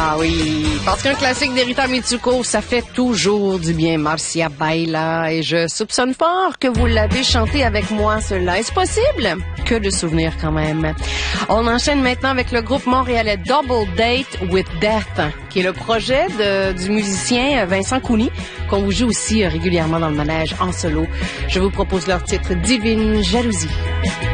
Ah oui, parce qu'un classique d'Erita Mitsuko, ça fait toujours du bien, Marcia Baila, et je soupçonne fort que vous l'avez chanté avec moi, cela. Est-ce possible? Que de souvenirs quand même. On enchaîne maintenant avec le groupe montréalais Double Date with Death, qui est le projet du musicien Vincent Cooney, qu'on vous joue aussi régulièrement dans le manège en solo. Je vous propose leur titre Divine Jalousie.